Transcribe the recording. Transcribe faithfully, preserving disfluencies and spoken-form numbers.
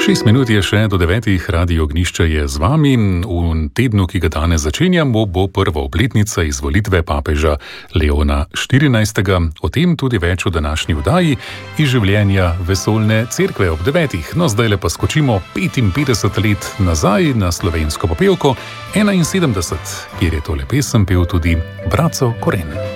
Šest minut je še do devetih, Radio Ognjišče je z vami. V tednu, ki ga danes začenjamo, bo prva obletnica izvolitve papeža Leona štirinajstega. O tem tudi več v današnji vdaji iz življenja vesoljne cerkve ob devetih. No, zdaj le pa skočimo petinpetdeset let nazaj na slovensko popevko enainsedemdeset, kjer je tole pesem pel tudi Braco Koren.